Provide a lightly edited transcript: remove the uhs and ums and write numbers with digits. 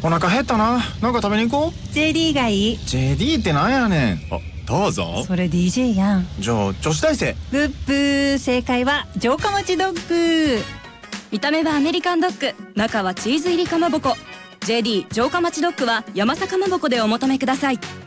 お腹減ったな。なんか食べに行こう。 JD がいい。 JD ってなんやねん。あ、どうぞ。 それ DJ やん。 じゃあ女子大生。 ブッブー。正解は城下町ドッグ。 見た目はアメリカンドッグ、中はチーズ入りかまぼこ。 JD 城下町ドッグは山坂かまぼこでお求めください。